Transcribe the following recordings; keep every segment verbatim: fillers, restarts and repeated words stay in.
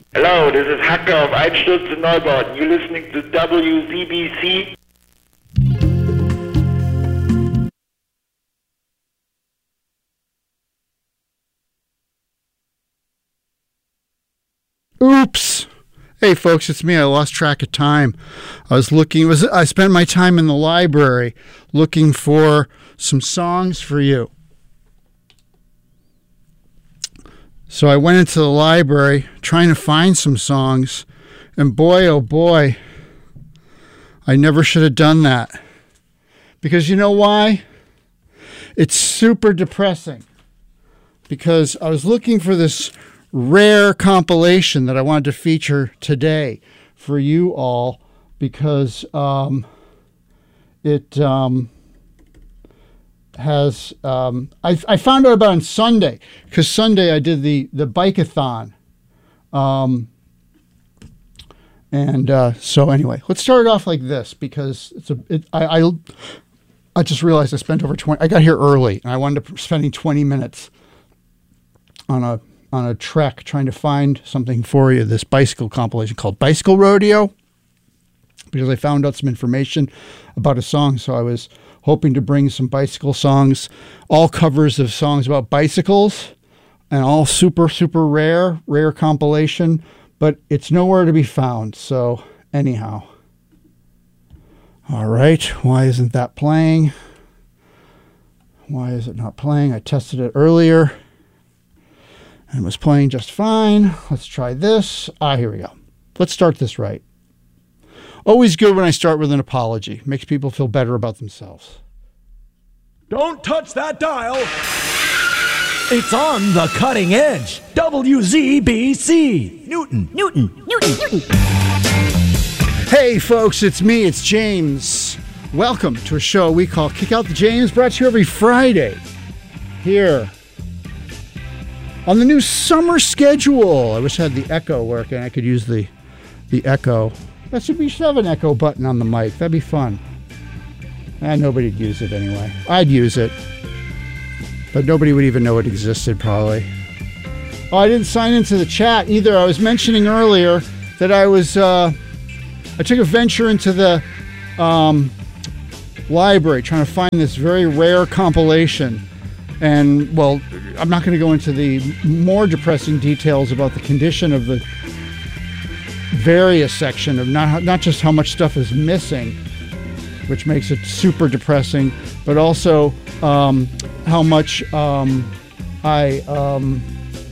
Hello, this is Hacker auf Einsturz in Neubauten. You're listening to W Z B C. Oops. Hey folks, it's me. I lost track of time. I was looking, was I spent my time in the library looking for some songs for you. So I went into the library trying to find some songs, and boy, oh boy, I never should have done that. Because you know why? It's super depressing. Because I was looking for this rare compilation that I wanted to feature today for you all, because um, it um, has, um, I, I found out about it on Sunday, because Sunday I did the, the bike-a-thon. Um, and uh, so anyway, let's start it off like this, because it's a, it, I, I, I just realized I spent over twenty, I got here early, and I wanted to spending twenty minutes on a on a trek trying to find something for you, this bicycle compilation called Bicycle Rodeo, because I found out some information about a song. So I was hoping to bring some bicycle songs, all covers of songs about bicycles, and all super, super rare, rare compilation, but it's nowhere to be found. So anyhow, all right, why isn't that playing? Why is it not playing? I tested it earlier and was playing just fine. Let's try this. Ah, here we go. Let's start this right. Always good when I start with an apology. Makes people feel better about themselves. Don't touch that dial. It's on the cutting edge. W Z B C. Newton, Newton, Newton, Newton. Hey, folks, it's me. It's James. Welcome to a show we call Kick Out the James, brought to you every Friday here on the new summer schedule. I wish I had the echo working. I could use the the echo. That should be, should have an echo button on the mic. That'd be fun. And nobody'd use it anyway. I'd use it, but nobody would even know it existed probably. Oh, I didn't sign into the chat either. I was mentioning earlier that I was uh, I took a venture into the um, library trying to find this very rare compilation. And, well, I'm not going to go into the more depressing details about the condition of the various section of not not just how much stuff is missing, which makes it super depressing, but also um, how much um, I um,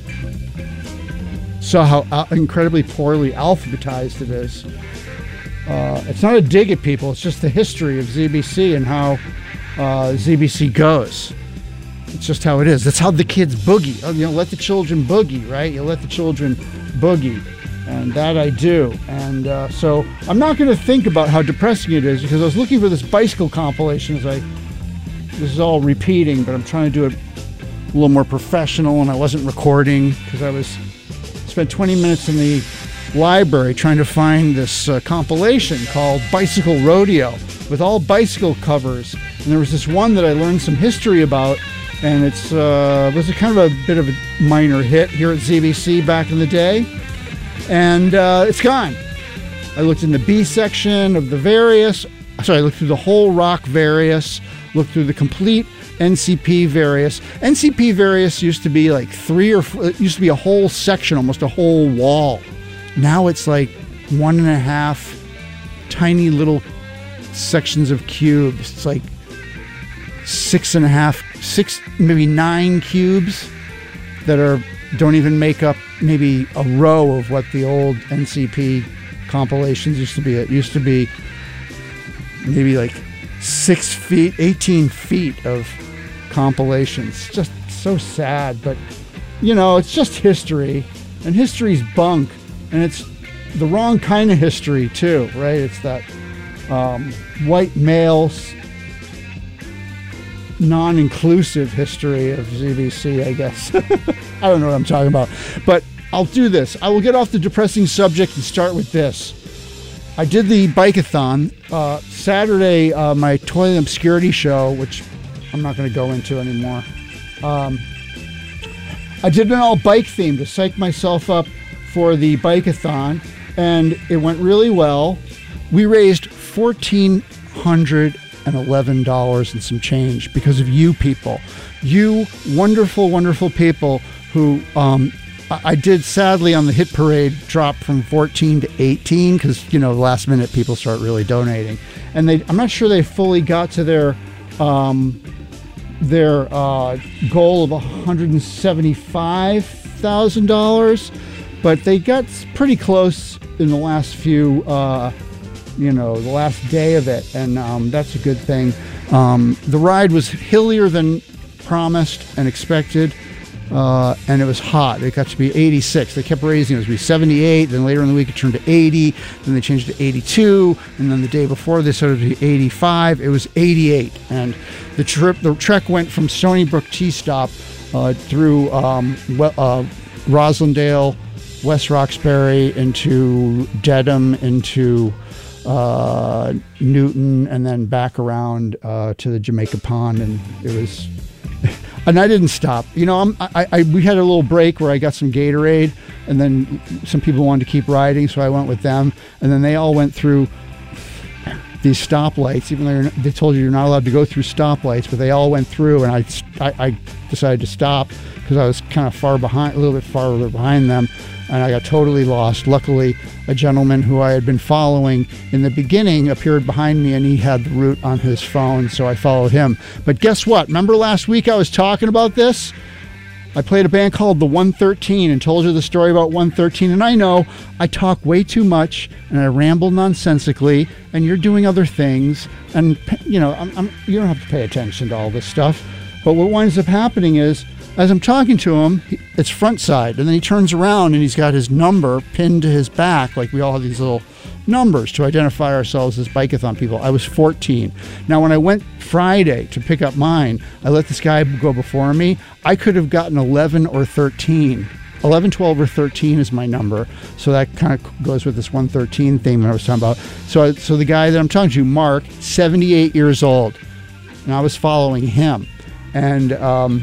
saw how uh, incredibly poorly alphabetized it is. Uh, it's not a dig at people, it's just the history of Z B C and how uh, Z B C goes. It's just how it is. That's how the kids boogie. You know, let the children boogie, right? You let the children boogie. And that I do. And uh, so I'm not going to think about how depressing it is, because I was looking for this bicycle compilation as I, this is all repeating, but I'm trying to do it a little more professional, and I wasn't recording because I was, spent twenty minutes in the library trying to find this uh, compilation called Bicycle Rodeo with all bicycle covers. And there was this one that I learned some history about, and it's uh, was a kind of a bit of a minor hit here at Z B C back in the day, and uh, it's gone. I looked in the B section of the various, sorry, I looked through the whole rock various, looked through the complete N C P various. N C P various used to be like three or four, it used to be a whole section, almost a whole wall. Now it's like one and a half tiny little sections of cubes. It's like six and a half, six, maybe nine cubes that are don't even make up maybe a row of what the old N C P compilations used to be. It used to be maybe like six feet, eighteen feet of compilations. Just so sad, but you know, it's just history, and history's bunk, and it's the wrong kind of history too, right? It's that um, white males, non-inclusive history of Z B C, I guess. I don't know what I'm talking about, but I'll do this. I will get off the depressing subject and start with this. I did the bike-a-thon uh, Saturday, uh, my Toilet Obscurity show, which I'm not going to go into anymore. Um, I did an all bike theme to psych myself up for the bike-a-thon, and it went really well. We raised fourteen hundred eleven dollars and some change because of you people. You wonderful, wonderful people who um, I, I did sadly on the hit parade drop from fourteen to eighteen because, you know, last minute people start really donating. And they, I'm not sure they fully got to their um, their uh, goal of one hundred seventy-five thousand dollars, but they got pretty close in the last few, uh, you know, the last day of it, and um, that's a good thing. Um, the ride was hillier than promised and expected, uh, and it was hot. It got to be eighty-six. They kept raising it. It was going to be seventy-eight, then later in the week it turned to eighty, then they changed it to eighty-two, and then the day before they started to be eighty-five. It was eighty-eight, and the trip, the trek went from Stony Brook T-Stop uh, through um, uh, Roslindale, West Roxbury, into Dedham, into uh, Newton, and then back around uh, to the Jamaica Pond, and it was... And I didn't stop. You know, I'm, I, I we had a little break where I got some Gatorade, and then some people wanted to keep riding, so I went with them. And then they all went through these stoplights, even though you're, they told you you're not allowed to go through stoplights, but they all went through, and I, I, I decided to stop because I was kind of far behind, a little bit farther behind them, and I got totally lost. Luckily, a gentleman who I had been following in the beginning appeared behind me, and he had the route on his phone, so I followed him. But guess what? Remember last week I was talking about this? I played a band called the one thirteen and told you the story about one thirteen, and I know I talk way too much, and I ramble nonsensically, and you're doing other things, and, you know, I'm, I'm, you don't have to pay attention to all this stuff. But what winds up happening is, as I'm talking to him, he, it's front side, and then he turns around and he's got his number pinned to his back, like we all have these little numbers to identify ourselves as bike-a-thon people. I was fourteen. Now, when I went Friday to pick up mine, I let this guy go before me. I could have gotten eleven or thirteen. eleven, twelve, or thirteen is my number. So that kind of goes with this one thirteen thing that I was talking about. So, I, so the guy that I'm talking to, Mark, seventy-eight years old, and I was following him. And um,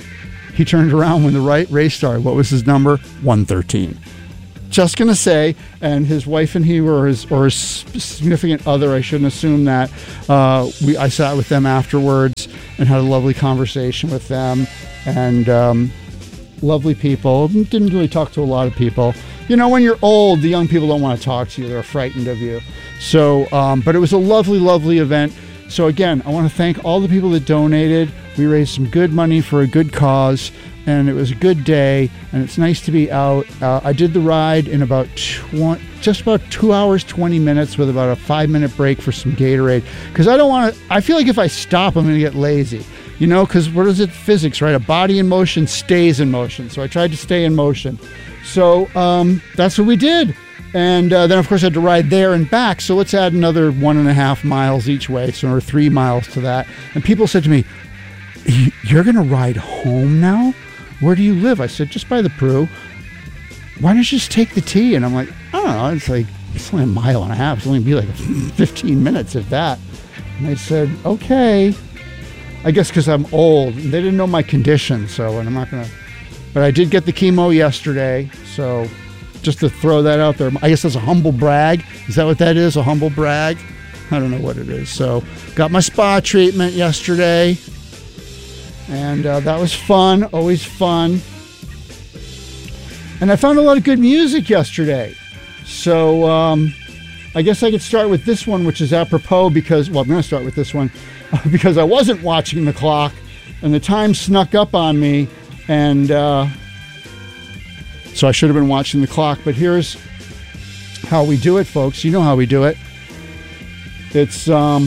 he turned around when the right race started. What was his number? one thirteen. Just gonna say, and his wife and he were his, or his significant other, I shouldn't assume that. Uh, we I sat with them afterwards and had a lovely conversation with them, and um, lovely people. Didn't really talk to a lot of people. You know, when you're old, the young people don't want to talk to you. They're frightened of you. So, um, but it was a lovely, lovely event. So again, I want to thank all the people that donated. We raised some good money for a good cause, and it was a good day, and it's nice to be out. Uh, I did the ride in about twenty, just about two hours, twenty minutes with about a five minute break for some Gatorade. Because I don't want to, I feel like if I stop, I'm going to get lazy. You know, because what is it? Physics, right? A body in motion stays in motion. So I tried to stay in motion. So um, that's what we did. And uh, then, of course, I had to ride there and back. So let's add another one and a half miles each way, so or three miles to that. And people said to me, "You're going to ride home now? Where do you live?" I said, "Just by the Prue." "Why don't you just take the T?" And I'm like, "I don't know. It's like, it's only a mile and a half. It's only be like fifteen minutes, if that." And they said, "Okay." I guess because I'm old. They didn't know my condition, so, and I'm not going to. But I did get the chemo yesterday, so just to throw that out there. I guess that's a humble brag. Is that what that is? A humble brag? I don't know what it is. So, got my spa treatment yesterday. And uh, that was fun. Always fun. And I found a lot of good music yesterday. So, um, I guess I could start with this one, which is apropos because, well, I'm going to start with this one because I wasn't watching the clock and the time snuck up on me. And uh, so I should have been watching the clock. But here's how we do it, folks. You know how we do it. It's... Um,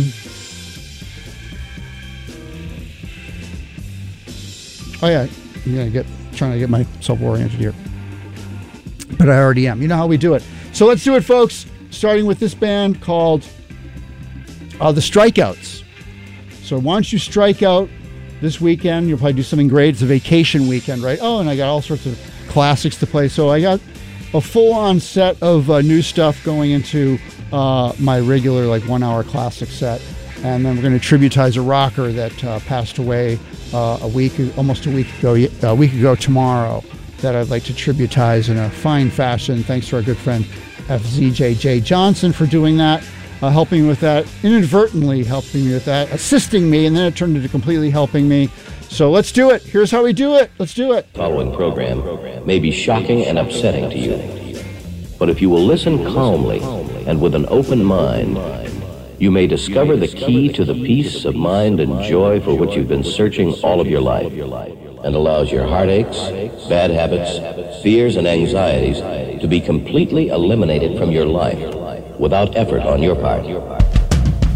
Oh yeah, I'm gonna get trying to get myself oriented here, but I already am. You know how we do it. So let's do it, folks. Starting with this band called uh, the Strikeouts. So why don't you strike out this weekend? You'll probably do something great. It's a vacation weekend, right? Oh, and I got all sorts of classics to play. So I got a full-on set of uh, new stuff going into uh, my regular like one-hour classic set, and then we're going to tributize a rocker that uh, passed away. Uh, a week, almost a week ago, a week ago tomorrow. that I'd like to tributize in a fine fashion. Thanks to our good friend F Z J J Johnson for doing that, uh, helping me with that, inadvertently helping me with that, assisting me, and then it turned into completely helping me. So let's do it. Here's how we do it. Let's do it. The following program may be shocking and upsetting to you, but if you will listen calmly and with an open mind, you may discover the key to the peace of mind and joy for which you've been searching all of your life, and allows your heartaches, bad habits, fears, and anxieties to be completely eliminated from your life without effort on your part.